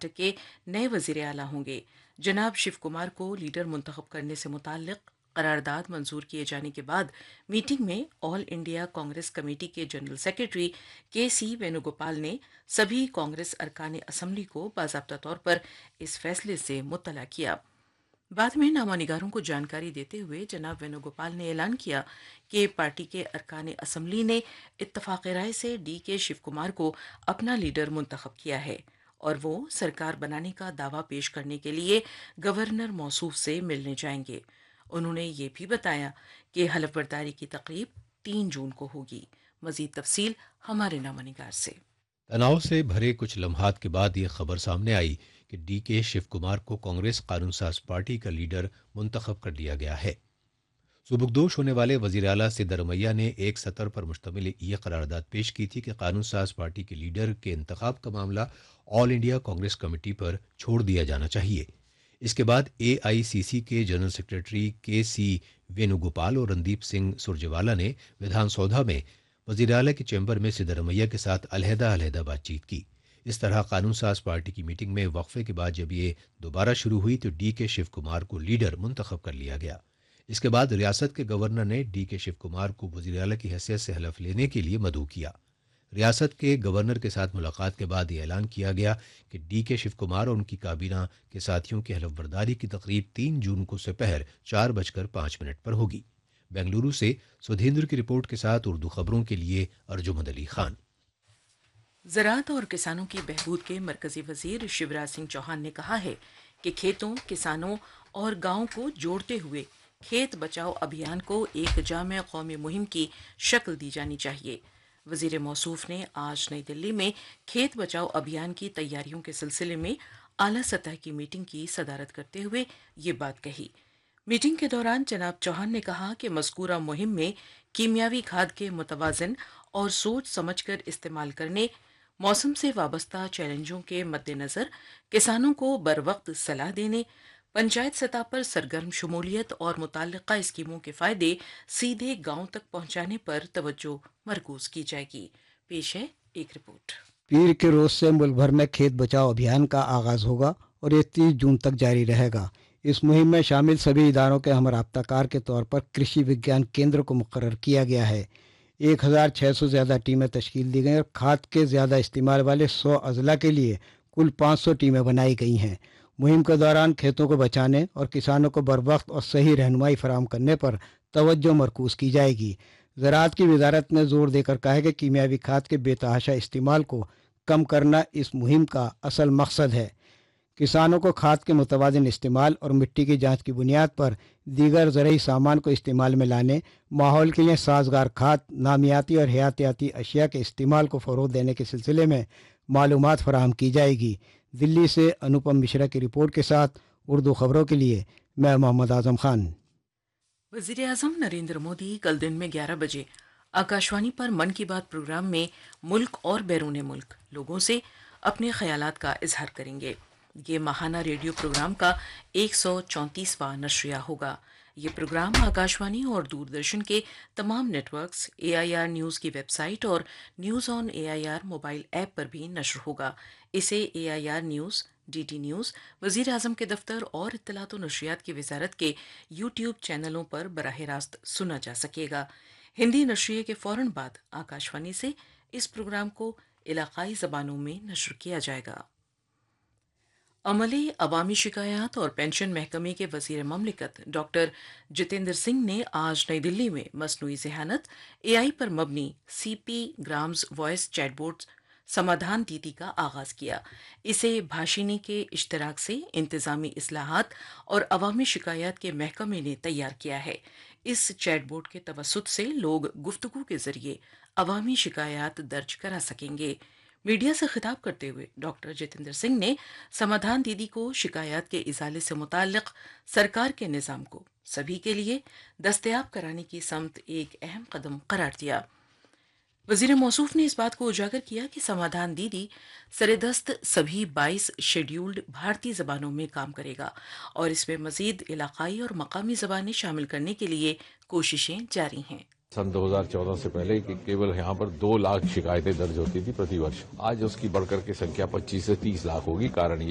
کرناٹک کے نئے وزیر اعلیٰ ہوں گے۔ جناب شیو کمار کو لیڈر منتخب کرنے سے متعلق قرارداد منظور کیے جانے کے بعد میٹنگ میں آل انڈیا کانگریس کمیٹی کے جنرل سیکرٹری کے سی وینو گوپال نے سبھی کانگریس ارکان اسمبلی کو باضابطہ طور پر اس فیصلے سے مطلع کیا۔ بعد میں نامہ نگاروں کو جانکاری دیتے ہوئے جناب وینو گوپال نے اعلان کیا کہ پارٹی کے ارکان اسمبلی نے اتفاق رائے سے ڈی کے شیو کمار کو اپنا لیڈر منتخب کیا ہے اور وہ سرکار بنانے کا دعویٰ پیش کرنے کے لیے گورنر موصوف سے ملنے جائیں گے۔ انہوں نے یہ بھی بتایا کہ حلف برداری کی تقریب 3 جون کو ہوگی۔ مزید تفصیل ہمارے نامہ نگار سے۔ تناؤ سے بھرے کچھ لمحات کے بعد یہ خبر سامنے آئی کہ ڈی کے شیو کمار کو کانگریس قانون ساز پارٹی کا لیڈر منتخب کر دیا گیا ہے۔ سبکدوش ہونے والے وزیر اعلیٰ سدھرمیا نے ایک سطر پر مشتمل یہ قرارداد پیش کی تھی کہ قانون ساز پارٹی کے لیڈر کے انتخاب کا معاملہ آل انڈیا کانگریس کمیٹی پر چھوڑ دیا جانا چاہیے۔ اس کے بعد اے آئی سی سی کے جنرل سیکرٹری کے سی وینو گوپال اور رندیپ سنگھ سرجیوالا نے ودھان سودھا میں وزیر اعلیٰ کے چیمبر میں سدھرمیا کے ساتھ علیحدہ بات چیت کی۔ اس طرح قانون ساز پارٹی کی میٹنگ میں وقفے کے بعد جب یہ دوبارہ شروع ہوئی تو ڈی کے شیو کمار کو لیڈر منتخب کر لیا گیا۔ اس کے بعد ریاست کے گورنر نے ڈی کے شیو کمار کو وزیر اعلیٰ کی حیثیت سے حلف لینے کے لیے مدعو کیا۔ ریاست کے گورنر کے ساتھ ملاقات کے بعد یہ اعلان کیا گیا کہ ڈی کے شیو کمار اور ان کی کابینہ کے ساتھیوں کی حلف برداری کی تقریب 3 جون کو سپہر 4:05 پر ہوگی۔ بنگلورو سے سدھیندر کی رپورٹ کے ساتھ اردو خبروں کے لیے ارجمند علی خان۔ زراعت اور کسانوں کی بہبود کے مرکزی وزیر شیوراج سنگھ چوہان نے کہا ہے کہ کھیتوں، کسانوں اور گاؤں کو جوڑتے ہوئے کھیت بچاؤ ابھیان کو ایک جامع قومی مہم کی شکل دی جانی چاہیے۔ وزیر موصوف نے آج نئی دلی میں کھیت بچاؤ ابھیان کی تیاریوں کے سلسلے میں اعلیٰ سطح کی میٹنگ کی صدارت کرتے ہوئے یہ بات کہی۔ میٹنگ کے دوران جناب چوہان نے کہا کہ مذکورہ مہم میں کیمیاوی کھاد کے متوازن اور سوچ سمجھ کر استعمال کرنے، موسم سے وابستہ چیلنجوں کے مد نظر کسانوں کو بروقت صلاح دینے، پنچایت سطح پر سرگرم شمولیت اور متعلقہ اسکیموں کے فائدے سیدھے گاؤں تک پہنچانے پر توجہ مرکوز کی جائے گی۔ پیش ہے ایک رپورٹ۔ پیر کے روز سے ملک بھر میں کھیت بچاؤ ابھیان کا آغاز ہوگا اور یہ 30 جون تک جاری رہے گا۔ اس مہم میں شامل سبھی اداروں کے ہم رابطہ کار کے طور پر کرشی وگیان کیندر کو مقرر کیا گیا ہے۔ 1600 زیادہ ٹیمیں تشکیل دی گئیں اور کھاد کے زیادہ استعمال والے 100 اضلاع کے لیے کل 500 ٹیمیں بنائی گئی ہیں۔ مہم کے دوران کھیتوں کو بچانے اور کسانوں کو بروقت اور صحیح رہنمائی فراہم کرنے پر توجہ مرکوز کی جائے گی۔ زراعت کی وزارت نے زور دے کر کہا ہے کہ کیمیاوی کھاد کے بے تحاشا استعمال کو کم کرنا اس مہم کا اصل مقصد ہے۔ کسانوں کو کھاد کے متوازن استعمال اور مٹی کی جانچ کی بنیاد پر دیگر زرعی سامان کو استعمال میں لانے، ماحول کے لیے سازگار کھاد، نامیاتی اور حیاتیاتی اشیاء کے استعمال کو فروغ دینے کے سلسلے میں معلومات فراہم کی جائے گی۔ دلی سے انوپم مشرا کی رپورٹ کے ساتھ اردو خبروں کے لیے میں محمد اعظم خان۔ وزیر اعظم نریندر مودی کل دن میں 11 بجے آکاشوانی پر من کی بات پروگرام میں ملک اور بیرون ملک لوگوں سے اپنے خیالات کا اظہار کریں گے۔ یہ ماہانہ ریڈیو پروگرام کا 134واں نشریہ ہوگا۔ یہ پروگرام آکاشوانی اور دوردرشن کے تمام نیٹ ورکس، AIR نیوز کی ویب سائٹ اور news on AIR mobile app پر بھی نشر ہوگا۔ اسے AIR نیوز، DD نیوز، وزیر اعظم کے دفتر اور اطلاعات و نشریات کی وزارت کے YouTube چینلوں پر براہ راست سنا جا سکے گا۔ ہندی نشریے کے فوراً بعد آکاشوانی سے اس پروگرام کو علاقائی زبانوں میں نشر کیا جائے گا۔ عملے، عوامی شکایات اور پنشن محکمے کے وزیر مملکت ڈاکٹر جتیندر سنگھ نے آج نئی دلی میں مصنوعی ذہانت AI پر مبنی CP grams voice chat bot سمادھان دیدی کا آغاز کیا۔ اسے بھاشینی کے اشتراک سے انتظامی اصلاحات اور عوامی شکایات کے محکمے نے تیار کیا ہے۔ اس چیٹ بوٹ کے توسط سے لوگ گفتگو کے ذریعے عوامی شکایات درج کرا سکیں گے۔ میڈیا سے خطاب کرتے ہوئے ڈاکٹر جتیندر سنگھ نے سمادھان دیدی کو شکایات کے ازالے سے متعلق سرکار کے نظام کو سبھی کے لیے دستیاب کرانے کی سمت ایک اہم قدم قرار دیا۔ وزیر موصوف نے اس بات کو اجاگر کیا کہ سمادھان دیدی سردست سبھی 22 شیڈیولڈ بھارتی زبانوں میں کام کرے گا اور اس میں مزید علاقائی اور مقامی زبانیں شامل کرنے کے لیے کوششیں جاری ہیں۔ سن 2014 سے پہلے کیول یہاں پر 2 لاکھ شکایتیں درج ہوتی تھی پرتی ورش۔ آج اس کی بڑھ کر کے سنکھیا 25 سے 30 لاکھ ہوگی۔ کارن یہ